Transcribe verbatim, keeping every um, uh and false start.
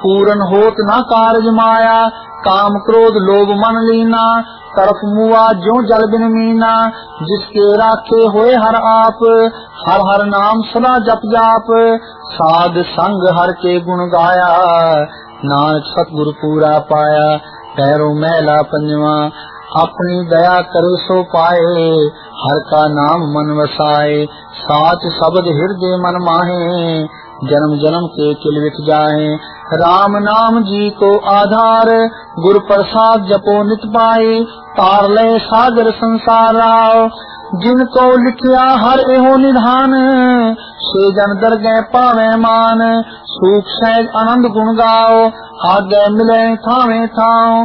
पूरन होत न कारज माया, काम क्रोध लोभ मन लीना, तरफ मुआ ज्यों जल बिन मीना, जिसके राखे होए हर आप, हर हर नाम सदा जप जाप, साध संग हर के गुण गाया, नानक सतगुरु पूरा पाया। पैरों मैला पंजवा, अपनी दया करे सो पाए, हर का नाम मन वसाए, साच शब्द हृदय मन माहे, जन्म जन्म के किल विट जाए। राम नाम जी को आधार, गुर प्रसाद जपो नित पाए, तार ले सागर संसार राव, जिनको लिखिया हर एहो निधान, से जन दर गए पावे मान, सूख सहज आनंद गुण गाओ, आगे मिले थावे थाओ।